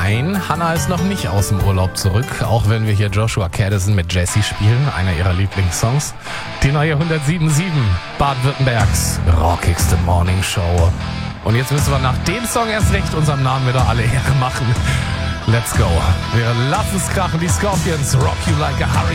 Nein, Hannah ist noch nicht aus dem Urlaub zurück, auch wenn wir hier Joshua Caddison mit Jessie spielen, einer ihrer Lieblingssongs. Die neue 107.7 Baden-Württembergs rockigste Morning Show. Und jetzt müssen wir nach dem Song erst recht unserem Namen wieder alle Ehre machen. Let's go. Wir lassen es krachen, die Scorpions, Rock You Like a Hurricane.